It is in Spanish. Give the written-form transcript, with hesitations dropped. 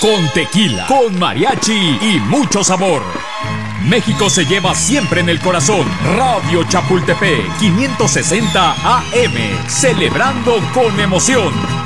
con tequila, con mariachi y mucho sabor. México se lleva siempre en el corazón. Radio Chapultepec 560 AM, celebrando con emoción.